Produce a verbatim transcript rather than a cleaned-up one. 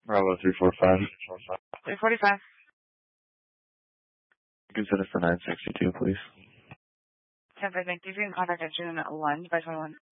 Bravo three four five. three forty-five. You can send us to nine sixty-two, please. ten five, thank you. You can contact at June one by twenty-one.